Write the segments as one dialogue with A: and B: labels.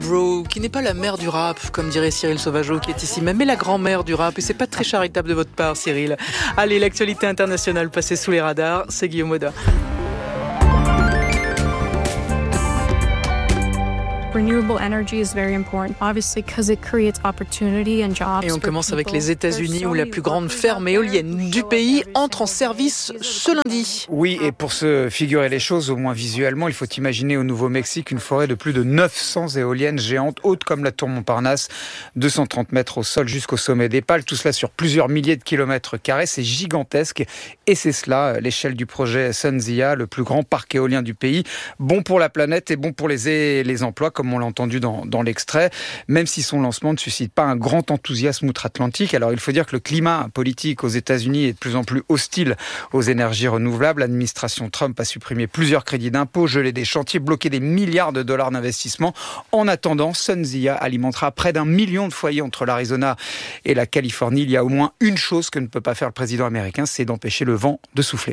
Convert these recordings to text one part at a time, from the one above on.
A: Bro, qui n'est pas la mère du rap, comme dirait Cyril Sauvageau, qui est ici, mais la grand-mère du rap. Et c'est pas très charitable de votre part, Cyril. Allez, l'actualité internationale passée sous les radars, c'est Guillaume Auda.
B: Renewable energy is very important, obviously, because it creates opportunity and jobs.
A: Et on commence avec les États-Unis, où la plus grande ferme éolienne du pays entre en service ce lundi.
C: Oui, et pour se figurer les choses, au moins visuellement, il faut imaginer au Nouveau-Mexique une forêt de plus de 900 éoliennes géantes, hautes comme la tour Montparnasse, 230 mètres au sol jusqu'au sommet des pales, tout cela sur plusieurs milliers de kilomètres carrés, c'est gigantesque. Et c'est cela, l'échelle du projet SunZia, le plus grand parc éolien du pays, bon pour la planète et bon pour les emplois, comme on l'a entendu dans l'extrait, même si son lancement ne suscite pas un grand enthousiasme outre-Atlantique. Alors il faut dire que le climat politique aux États-Unis est de plus en plus hostile aux énergies renouvelables. L'administration Trump a supprimé plusieurs crédits d'impôt, gelé des chantiers, bloqué des milliards de dollars d'investissement. En attendant, SunZia alimentera près d'1 million de foyers entre l'Arizona et la Californie. Il y a au moins une chose que ne peut pas faire le président américain, c'est d'empêcher le vent de souffler.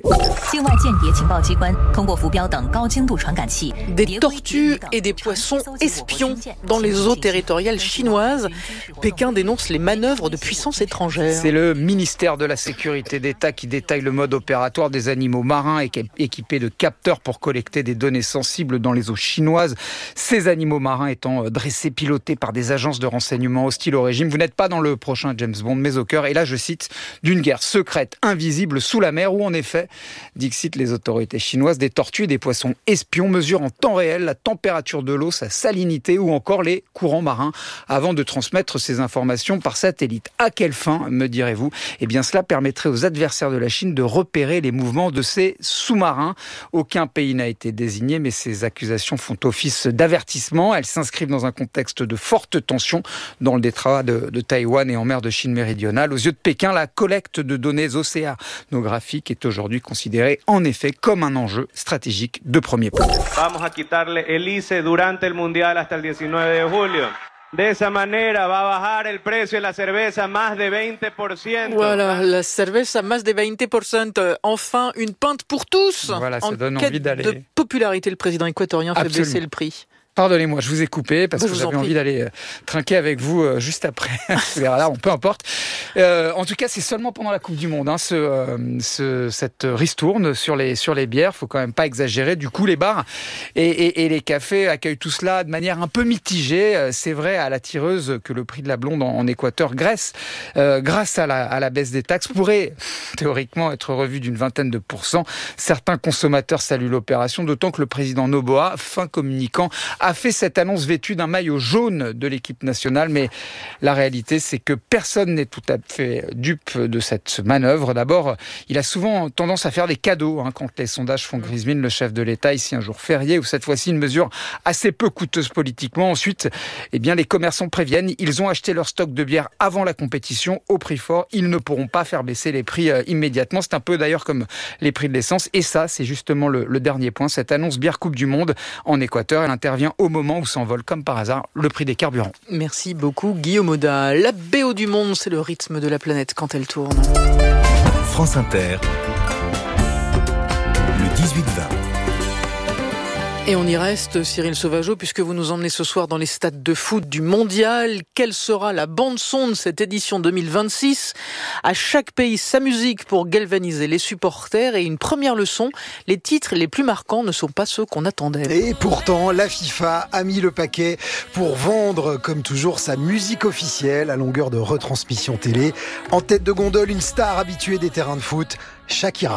A: Des tortues et des poissons espions dans les eaux territoriales chinoises. Pékin dénonce les manœuvres de puissances étrangères.
C: C'est le ministère de la Sécurité d'État qui détaille le mode opératoire des animaux marins équipés de capteurs pour collecter des données sensibles dans les eaux chinoises. Ces animaux marins étant dressés, pilotés par des agences de renseignement hostiles au régime. Vous n'êtes pas dans le prochain James Bond, mais au cœur, et là je cite, d'une guerre secrète, invisible sous la mer, où en effet, dixit les autorités chinoises, des tortues et des poissons espions mesurent en temps réel la température de l'eau, sa salinité ou encore les courants marins avant de transmettre ces informations par satellite. À quelle fin, me direz-vous ? Eh bien, cela permettrait aux adversaires de la Chine de repérer les mouvements de ces sous-marins. Aucun pays n'a été désigné, mais ces accusations font office d'avertissement. Elles s'inscrivent dans un contexte de forte tension dans le détroit de Taïwan et en mer de Chine méridionale. Aux yeux de Pékin, la collecte de données océanographiques est aujourd'hui considérée en effet comme un enjeu stratégique de premier plan.
D: Vamos a quitarle el ICE durante el Mundial hasta el 19 de julio. De esa manera va a bajar el precio de la cerveza más de 20%.
A: Voilà, la cerveza más de 20%. Enfin, une pinte pour tous.
C: Voilà, ça donne
A: envie
C: envie d'aller.
A: De popularité, le président équatorien fait baisser le prix.
C: Pardonnez-moi, je vous ai coupé parce que j'avais envie d'aller trinquer avec vous juste après. Là, peu importe. En tout cas, c'est seulement pendant la Coupe du Monde, cette ristourne sur les bières. Faut quand même pas exagérer. Du coup, les bars et les cafés accueillent tout cela de manière un peu mitigée. C'est vrai à la tireuse que le prix de la blonde en Équateur, grâce à la baisse des taxes, pourrait théoriquement être revu d'une vingtaine de %. Certains consommateurs saluent l'opération, d'autant que le président Noboa, fin communicant, a fait cette annonce vêtue d'un maillot jaune de l'équipe nationale, mais la réalité, c'est que personne n'est tout à fait dupe de cette manœuvre. D'abord, il a souvent tendance à faire des cadeaux quand les sondages font grise mine. Le chef de l'État, ici un jour férié, ou cette fois-ci une mesure assez peu coûteuse politiquement. Ensuite, les commerçants préviennent, ils ont acheté leur stock de bière avant la compétition au prix fort. Ils ne pourront pas faire baisser les prix immédiatement. C'est un peu d'ailleurs comme les prix de l'essence. Et ça, c'est justement le dernier point. Cette annonce bière Coupe du Monde en Équateur, elle intervient au moment où s'envole, comme par hasard, le prix des carburants.
A: Merci beaucoup, Guillaume Auda. La BO du monde, c'est le rythme de la planète quand elle tourne.
E: France Inter, le 18-20.
A: Et on y reste, Cyril Sauvageau, puisque vous nous emmenez ce soir dans les stades de foot du Mondial. Quelle sera la bande-son de cette édition 2026 ? À chaque pays, sa musique pour galvaniser les supporters. Et une première leçon, les titres les plus marquants ne sont pas ceux qu'on attendait.
F: Et pourtant, la FIFA a mis le paquet pour vendre, comme toujours, sa musique officielle à longueur de retransmission télé. En tête de gondole, une star habituée des terrains de foot, Shakira.